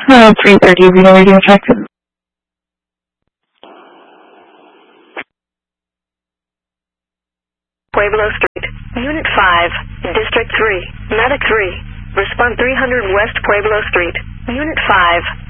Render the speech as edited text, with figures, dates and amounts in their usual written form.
330 Reno Radio check. Pueblo Street, Unit 5, District 3, Medic 3. Respond 300 West Pueblo Street, Unit 5.